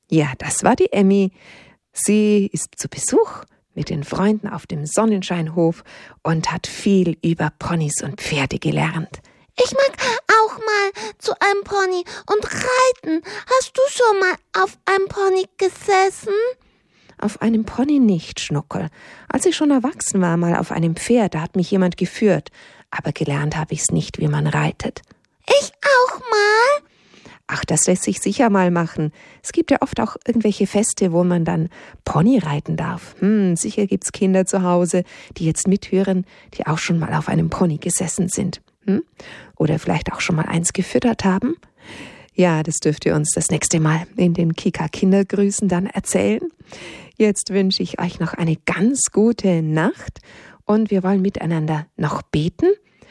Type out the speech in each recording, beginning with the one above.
Ja, das war die Emmy. Sie ist zu Besuch mit den Freunden auf dem Sonnenscheinhof und hat viel über Ponys und Pferde gelernt. Ich mag auch mal zu einem Pony und reiten. Hast du schon mal auf einem Pony gesessen? Auf einem Pony nicht, Schnuckel. Als ich schon erwachsen war, mal auf einem Pferd, da hat mich jemand geführt. Aber gelernt habe ich's nicht, wie man reitet. Ich auch mal. Ach, das lässt sich sicher mal machen. Es gibt ja oft auch irgendwelche Feste, wo man dann Pony reiten darf. Sicher gibt's Kinder zu Hause, die jetzt mithören, die auch schon mal auf einem Pony gesessen sind. Oder vielleicht auch schon mal eins gefüttert haben. Ja, das dürft ihr uns das nächste Mal in den Kika-Kindergrüßen dann erzählen. Jetzt wünsche ich euch noch eine ganz gute Nacht und wir wollen miteinander noch beten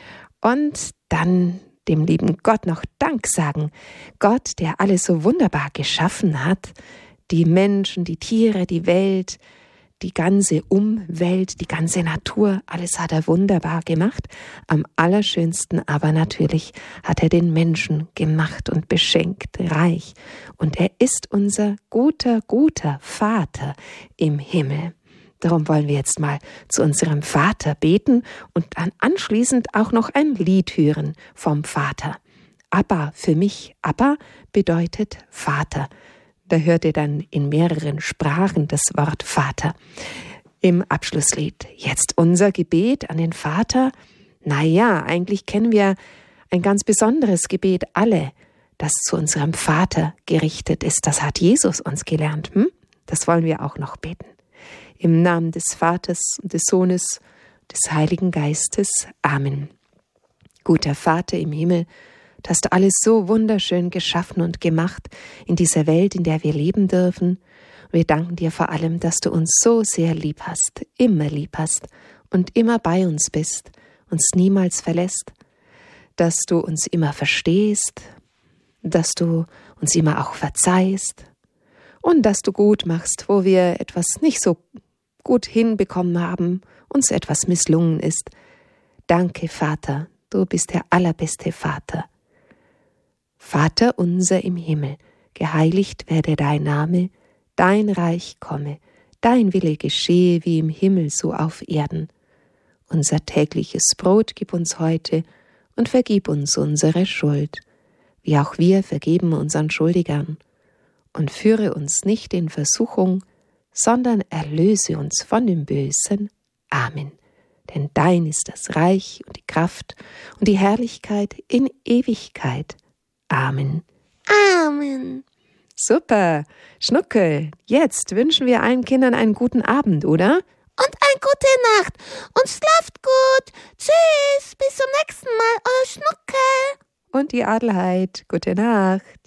und dann dem lieben Gott noch Dank sagen. Gott, der alles so wunderbar geschaffen hat, die Menschen, die Tiere, die Welt, die ganze Umwelt, die ganze Natur, alles hat er wunderbar gemacht. Am allerschönsten aber natürlich hat er den Menschen gemacht und beschenkt, reich. Und er ist unser guter, guter Vater im Himmel. Darum wollen wir jetzt mal zu unserem Vater beten und dann anschließend auch noch ein Lied hören vom Vater. Abba, für mich, Abba bedeutet Vater. Da hört ihr dann in mehreren Sprachen das Wort Vater. Im Abschlusslied jetzt unser Gebet an den Vater. Naja, eigentlich kennen wir ein ganz besonderes Gebet alle, das zu unserem Vater gerichtet ist. Das hat Jesus uns gelernt. Das wollen wir auch noch beten. Im Namen des Vaters und des Sohnes, des Heiligen Geistes. Amen. Guter Vater im Himmel, du hast alles so wunderschön geschaffen und gemacht in dieser Welt, in der wir leben dürfen. Wir danken dir vor allem, dass du uns so sehr lieb hast, immer lieb hast und immer bei uns bist, uns niemals verlässt, dass du uns immer verstehst, dass du uns immer auch verzeihst und dass du gut machst, wo wir etwas nicht so gut hinbekommen haben, uns etwas misslungen ist. Danke, Vater, du bist der allerbeste Vater. Vater unser im Himmel, geheiligt werde dein Name, dein Reich komme, dein Wille geschehe wie im Himmel so auf Erden. Unser tägliches Brot gib uns heute und vergib uns unsere Schuld, wie auch wir vergeben unseren Schuldigern. Und führe uns nicht in Versuchung, sondern erlöse uns von dem Bösen. Amen. Denn dein ist das Reich und die Kraft und die Herrlichkeit in Ewigkeit. Amen. Amen. Super. Schnuckel, jetzt wünschen wir allen Kindern einen guten Abend, oder? Und eine gute Nacht. Und schlaft gut. Tschüss. Bis zum nächsten Mal. Euer Schnuckel. Und die Adelheid. Gute Nacht.